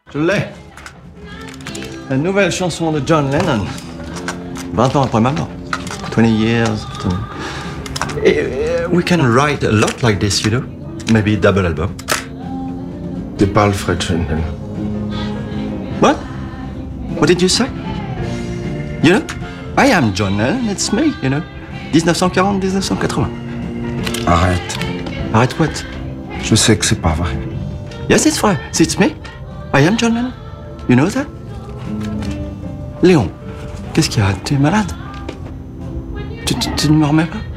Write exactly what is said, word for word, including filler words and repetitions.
Je l'ai. La nouvelle chanson de John Lennon. vingt ans après ma mort. twenty years. We can write a lot like this, you know. Maybe double album. T'es pas Alfred Schendel. What? What did you say? You know, I am John Lennon, it's me, you know. nineteen forty, nineteen eighty. Arrête. Arrête what? Je sais que c'est pas vrai. Yes, it's vrai. It's me. I am John Lennon. You know that? Léon, qu'est-ce qu'il y a? Tu es malade? Tu, tu, tu ne me remets pas?